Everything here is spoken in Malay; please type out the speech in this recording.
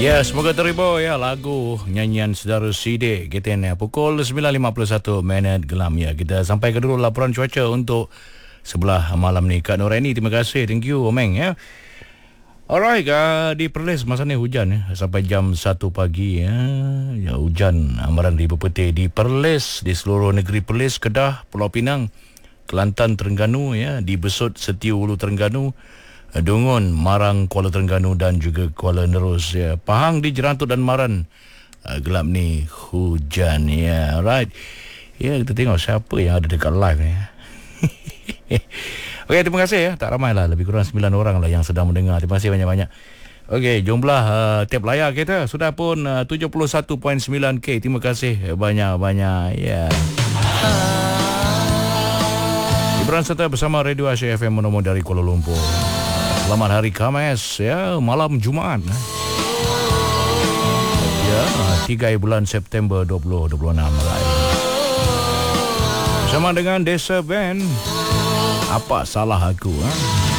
Ya, semoga terhibur ya lagu nyanyian saudara Sidik. Kita ni pukul 9.51 minit gelam ya. Kita sampai ke dulu laporan cuaca untuk sebelah malam ni. Kak Nuraini, terima kasih. Thank you, Omeng ya. Alright, di Perlis masa ni hujan ya. Sampai jam 1 pagi ya. Ya, hujan amaran ribu peti di Perlis, di seluruh negeri Perlis, Kedah, Pulau Pinang, Kelantan, Terengganu ya, di Besut, Setiu, Ulu Terengganu, Dungun, Marang, Kuala Terengganu dan juga Kuala Nerus ya. Pahang di Jerantut dan Maran gelap ni hujan ya. Right. Ya, kita tengok siapa yang ada dekat live ni. Okey, terima kasih ya. Tak ramai lah, lebih kurang 9 orang lah yang sedang mendengar. Terima kasih banyak-banyak. Okey, jumlah tap layar kita sudah pun 71.9K. Terima kasih banyak-banyak ya. Ibran serta bersama Radio Asia FM Monomo dari Kuala Lumpur. Selamat hari Khamis ya, malam Jumaat. Ya, 3 bulan September 2026 right. Bersama dengan Desa Band. Apa salah aku?